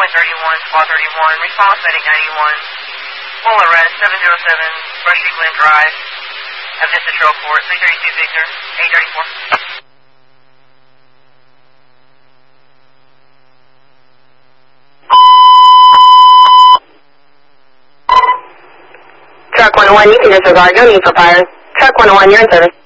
Squad 31, response medic 91. Full arrest, 707, Brushy Glen Drive, Vista Trail Court, 332 Victor, 834. Truck 101, you can disregard. No need for fire. Truck 101, you're in service.